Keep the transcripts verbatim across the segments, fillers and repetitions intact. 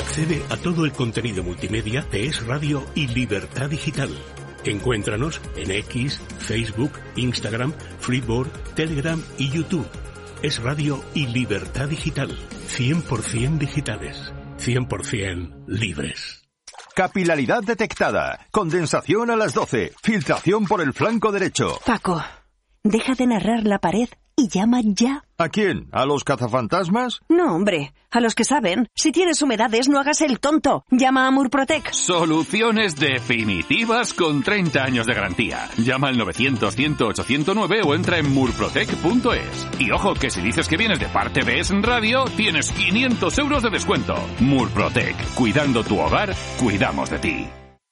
Accede a todo el contenido multimedia de Es Radio y Libertad Digital. Encuéntranos en X, Facebook, Instagram, Flipboard, Telegram y YouTube. Es Radio y Libertad Digital. cien por ciento digitales. cien por ciento libres. Capilaridad detectada. Condensación a las doce. Filtración por el flanco derecho. Paco, deja de narrar la pared y llama ya. ¿A quién? ¿A los cazafantasmas? No, hombre, a los que saben. Si tienes humedades, no hagas el tonto. Llama a Murprotec. Soluciones definitivas con treinta años de garantía. Llama al novecientos, cien, ocho cero nueve o entra en murprotec punto es. Y ojo, que si dices que vienes de parte de Es Radio, tienes quinientos euros de descuento. Murprotec. Cuidando tu hogar, cuidamos de ti.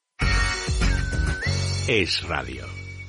Es Radio.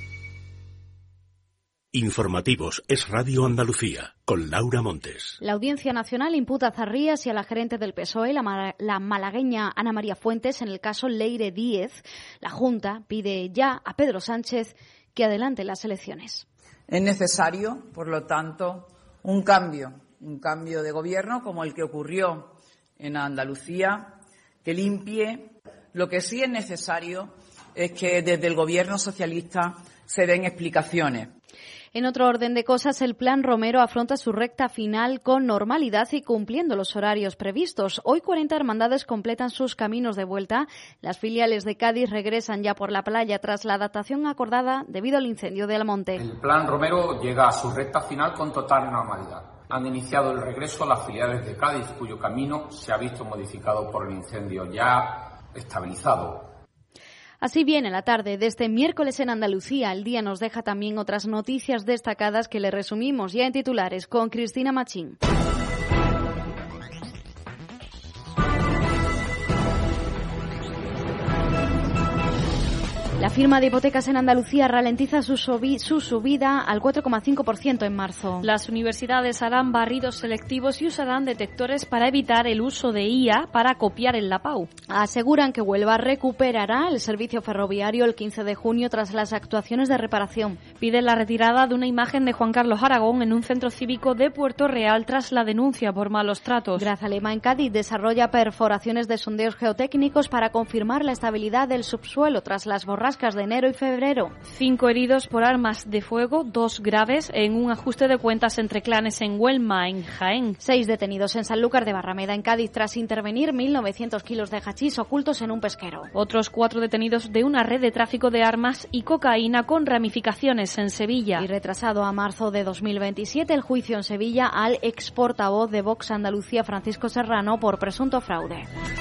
Informativos Es Radio Andalucía, con Laura Montes. La Audiencia Nacional imputa a Zarrías y a la gerente del P S O E, la, ma- la malagueña Ana María Fuentes, en el caso Leire Díez. La Junta pide ya a Pedro Sánchez que adelante las elecciones. Es necesario, por lo tanto, un cambio, un cambio de gobierno como el que ocurrió en Andalucía, que limpie. Lo que sí es necesario es que desde el gobierno socialista se den explicaciones. En otro orden de cosas, el Plan Romero afronta su recta final con normalidad y cumpliendo los horarios previstos. Hoy cuarenta hermandades completan sus caminos de vuelta. Las filiales de Cádiz regresan ya por la playa tras la adaptación acordada debido al incendio de Almonte. El Plan Romero llega a su recta final con total normalidad. Han iniciado el regreso las filiales de Cádiz, cuyo camino se ha visto modificado por el incendio ya estabilizado. Así viene la tarde de este miércoles en Andalucía. El día nos deja también otras noticias destacadas que le resumimos ya en titulares con Cristina Machín. La firma de hipotecas en Andalucía ralentiza su, subi- su subida al cuatro coma cinco por ciento en marzo. Las universidades harán barridos selectivos y usarán detectores para evitar el uso de I A para copiar en la P A U. Aseguran que Huelva recuperará el servicio ferroviario el quince de junio tras las actuaciones de reparación. Piden la retirada de una imagen de Juan Carlos Aragón en un centro cívico de Puerto Real tras la denuncia por malos tratos. Grazalema en Cádiz desarrolla perforaciones de sondeos geotécnicos para confirmar la estabilidad del subsuelo tras las borrascas de enero y febrero. Cinco heridos por armas de fuego, dos graves en un ajuste de cuentas entre clanes en Huelma, en Jaén. Seis detenidos en Sanlúcar de Barrameda, en Cádiz, tras intervenir mil novecientos kilos de hachís ocultos en un pesquero. Otros cuatro detenidos de una red de tráfico de armas y cocaína con ramificaciones en Sevilla. Y retrasado a marzo de dos mil veintisiete el juicio en Sevilla al ex portavoz de Vox Andalucía, Francisco Serrano, por presunto fraude.